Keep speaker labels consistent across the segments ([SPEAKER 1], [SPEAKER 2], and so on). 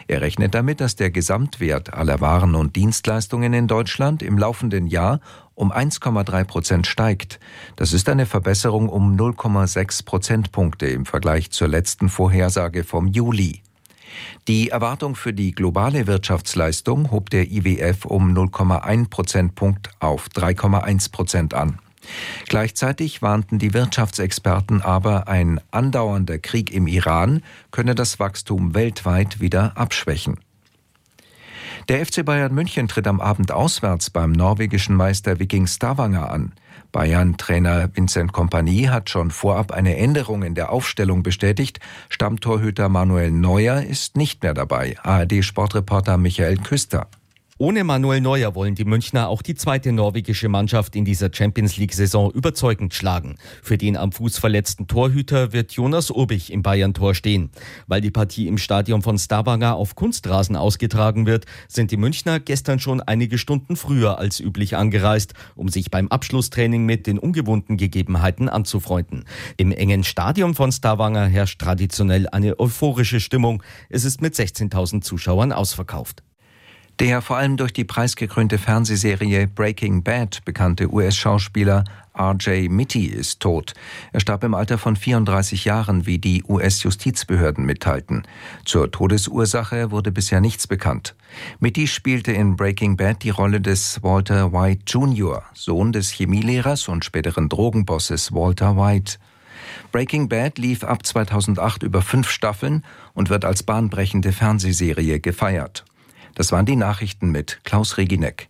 [SPEAKER 1] Er rechnet damit, dass der Gesamtwert aller Waren und Dienstleistungen in Deutschland im laufenden Jahr um 1,3% steigt. Das ist eine Verbesserung um 0,6 Prozentpunkte im Vergleich zur letzten Vorhersage vom Juli. Die Erwartung für die globale Wirtschaftsleistung hob der IWF um 0,1 Prozentpunkt auf 3,1% an. Gleichzeitig warnten die Wirtschaftsexperten aber, ein andauernder Krieg im Iran könne das Wachstum weltweit wieder abschwächen. Der FC Bayern München tritt am Abend auswärts beim norwegischen Meister Viking Stavanger an. Bayern-Trainer Vincent Kompany hat schon vorab eine Änderung in der Aufstellung bestätigt. Stammtorhüter Manuel Neuer ist nicht mehr dabei. ARD-Sportreporter Michael Küster.
[SPEAKER 2] Ohne Manuel Neuer wollen die Münchner auch die zweite norwegische Mannschaft in dieser Champions-League-Saison überzeugend schlagen. Für den am Fuß verletzten Torhüter wird Jonas Urbich im Bayern-Tor stehen. Weil die Partie im Stadion von Stavanger auf Kunstrasen ausgetragen wird, sind die Münchner gestern schon einige Stunden früher als üblich angereist, um sich beim Abschlusstraining mit den ungewohnten Gegebenheiten anzufreunden. Im engen Stadion von Stavanger herrscht traditionell eine euphorische Stimmung. Es ist mit 16.000 Zuschauern ausverkauft.
[SPEAKER 1] Der vor allem durch die preisgekrönte Fernsehserie Breaking Bad bekannte US-Schauspieler R.J. Mitty ist tot. Er starb im Alter von 34 Jahren, wie die US-Justizbehörden mitteilten. Zur Todesursache wurde bisher nichts bekannt. Mitty spielte in Breaking Bad die Rolle des Walter White Jr., Sohn des Chemielehrers und späteren Drogenbosses Walter White. Breaking Bad lief ab 2008 über 5 Staffeln und wird als bahnbrechende Fernsehserie gefeiert. Das waren die Nachrichten mit Klaus Regineck.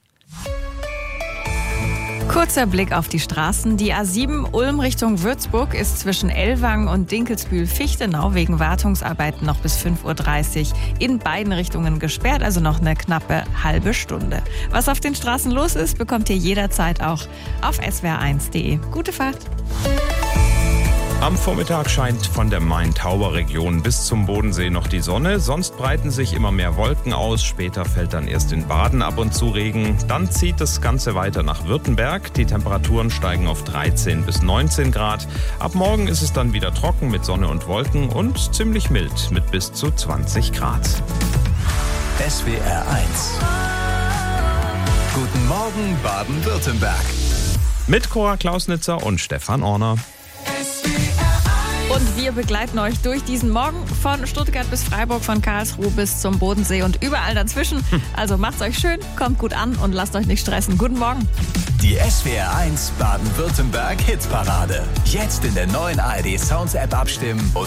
[SPEAKER 3] Kurzer Blick auf die Straßen. Die A7 Ulm Richtung Würzburg ist zwischen Ellwangen und Dinkelsbühl-Fichtenau wegen Wartungsarbeiten noch bis 5.30 Uhr in beiden Richtungen gesperrt, also noch eine knappe halbe Stunde. Was auf den Straßen los ist, bekommt ihr jederzeit auch auf swr1.de. Gute Fahrt!
[SPEAKER 4] Am Vormittag scheint von der Main-Tauber-Region bis zum Bodensee noch die Sonne. Sonst breiten sich immer mehr Wolken aus. Später fällt dann erst in Baden ab und zu Regen. Dann zieht das Ganze weiter nach Württemberg. Die Temperaturen steigen auf 13 bis 19 Grad. Ab morgen ist es dann wieder trocken mit Sonne und Wolken und ziemlich mild mit bis zu 20 Grad.
[SPEAKER 5] SWR 1. Guten Morgen, Baden-Württemberg.
[SPEAKER 4] Mit Cora Klausnitzer und Stefan Orner.
[SPEAKER 3] Und wir begleiten euch durch diesen Morgen von Stuttgart bis Freiburg, von Karlsruhe bis zum Bodensee und überall dazwischen. Also macht's euch schön, kommt gut an und lasst euch nicht stressen. Guten Morgen.
[SPEAKER 5] Die SWR 1 Baden-Württemberg Hitparade. Jetzt in der neuen ARD Sounds App abstimmen und